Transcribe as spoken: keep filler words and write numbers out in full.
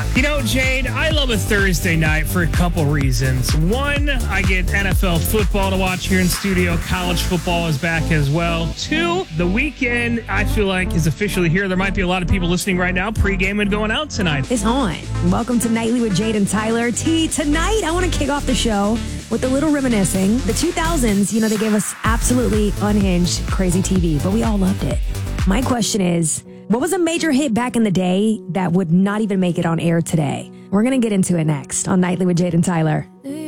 You know, Jade, I love a Thursday night for a couple reasons. One, I get N F L football to watch here in studio. College football is back as well. Two, the weekend, I feel like, is officially here. There might be a lot of people listening right now, pregame and going out tonight. It's on. Welcome to Nightly with Jade and Tyler. T, tonight I want to kick off the show with a little reminiscing. The two thousands, you know, they gave us absolutely unhinged, crazy T V, but we all loved it. My question is, what was a major hit back in the day that would not even make it on air today? We're going to get into it next on Nightly with Jade and Tyler.